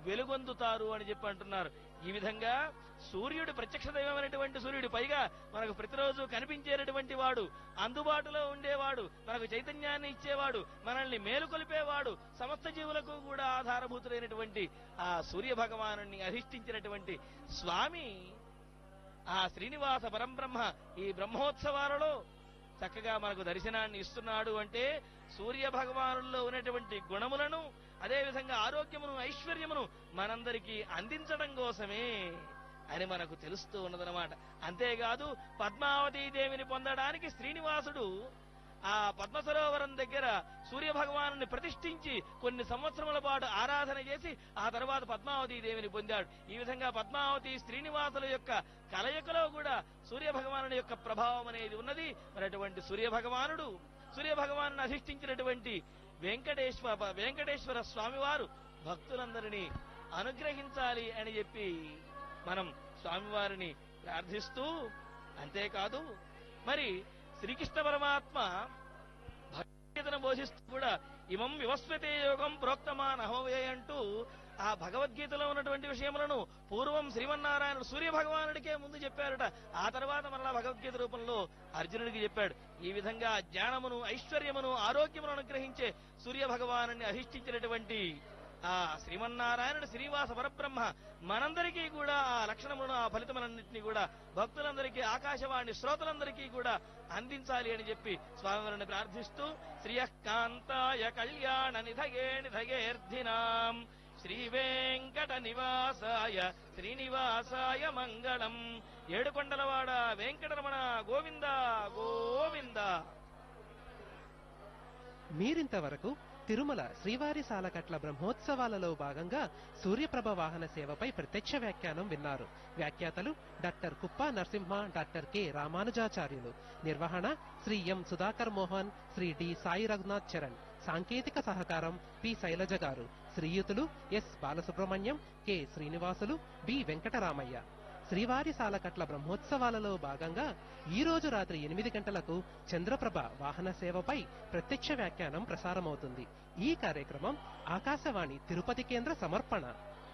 వెలుగొందుతారు అని చెప్పి అంటున్నారు. ఈ విధంగా సూర్యుడు ప్రత్యక్ష దైవమైనటువంటి సూర్యుడు, పైగా మనకు ప్రతిరోజు కనిపించేటటువంటి వాడు, అందుబాటులో ఉండేవాడు, మనకు చైతన్యాన్ని ఇచ్చేవాడు, మనల్ని మేలుకొలిపేవాడు, సమస్త జీవులకు కూడా ఆధారభూతులైనటువంటి ఆ సూర్య భగవాను అధిష్ఠించినటువంటి స్వామి ఆ శ్రీనివాస పరంబ్రహ్మ ఈ బ్రహ్మోత్సవాలలో చక్కగా మనకు దర్శనాన్ని ఇస్తున్నాడు. అంటే సూర్య భగవానుల్లో ఉన్నటువంటి గుణములను, అదేవిధంగా ఆరోగ్యమును, ఐశ్వర్యమును మనందరికీ అందించడం కోసమే అని మనకు తెలుస్తూ ఉన్నదన్నమాట. అంతేకాదు పద్మావతీ దేవిని పొందడానికి శ్రీనివాసుడు ఆ పద్మ సరోవరం దగ్గర సూర్య భగవాను ప్రతిష్ఠించి కొన్ని సంవత్సరముల పాటు ఆరాధన చేసి ఆ తర్వాత పద్మావతీ దేవిని పొందాడు. ఈ విధంగా పద్మావతి శ్రీనివాసుల యొక్క కలయికలో కూడా సూర్య భగవాను యొక్క ప్రభావం అనేది ఉన్నది. మరి అటువంటి సూర్య భగవాను అధిష్ఠించినటువంటి వెంకటేశ్వర స్వామివారు భక్తులందరినీ అనుగ్రహించాలి అని చెప్పి మనం స్వామివారిని ప్రార్థిస్తూ, అంతేకాదు మరి శ్రీకృష్ణ పరమాత్మ భగవద్గీతను బోధిస్తూ కూడా ఇమం వివస్వతే యోగం ప్రోక్తమానహోవే అంటూ ఆ భగవద్గీతలో ఉన్నటువంటి విషయములను పూర్వం శ్రీమన్నారాయణుడు సూర్య భగవానుడికే ముందు చెప్పారట. ఆ తర్వాత మరలా భగవద్గీత రూపంలో అర్జునుడికి చెప్పాడు. ఈ విధంగా జ్ఞానమును, ఐశ్వర్యమును, ఆరోగ్యమును అనుగ్రహించే సూర్య భగవాను అధిష్ఠించినటువంటి ఆ శ్రీమన్నారాయణుడు శ్రీనివాస పరబ్రహ్మ మనందరికీ కూడా ఆ లక్షణములను, ఆ ఫలితములన్నింటినీ కూడా భక్తులందరికీ, ఆకాశవాణి శ్రోతలందరికీ కూడా అందించాలి అని చెప్పి స్వామివారిని ప్రార్థిస్తూ శ్రియకాంతాయ కళ్యాణ నిధయే నిధయేర్ధినాం శ్రీ వెంకట నివాసాయ శ్రీనివాసాయ మంగళం. ఏడుకొండలవాడ వెంకటరమణ గోవింద గోవింద. మీరింతవరకు తిరుమల శ్రీవారి సాలకట్ల బ్రహ్మోత్సవాలలో భాగంగా సూర్యప్రభ వాహన సేవపై ప్రత్యక్ష వ్యాఖ్యానం విన్నారు. వ్యాఖ్యాతలు doctor Kuppa Narasimha, doctor K రామానుజాచార్యులు. నిర్వహణ శ్రీ ఎం సుధాకర్ మోహన్, శ్రీ డి సాయి రఘునాథ్ చరణ్. సాంకేతిక సహకారం పి శైలజ గారు. శ్రీయుతులు yes Balasubrahmanyam, K Srinivasulu, B Venkataramayya. శ్రీవారి సాలకట్ల బ్రహ్మోత్సవాలలో భాగంగా ఈ రోజు రాత్రి 8 గంటలకు చంద్రప్రభ వాహన సేవపై ప్రత్యక్ష వ్యాఖ్యానం ప్రసారమవుతుంది. ఈ కార్యక్రమం ఆకాశవాణి తిరుపతి కేంద్ర సమర్పణ.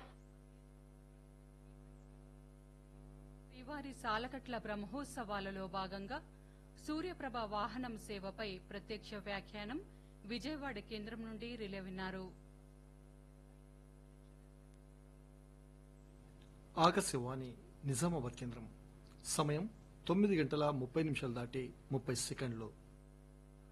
శ్రీవారి సాలకట్ల బ్రహ్మోత్సవాలలో భాగంగా సూర్యప్రభ వాహనం సేవపై ప్రత్యక్ష వ్యాఖ్యానం విజయవాడ కేంద్రం నుండి రిలే విన్నారు. ఆకాశవాణి నిజామాబాద్ కేంద్రం. సమయం 9 గంటల 30 నిమిషాలు దాటి 30 సెకండ్లు.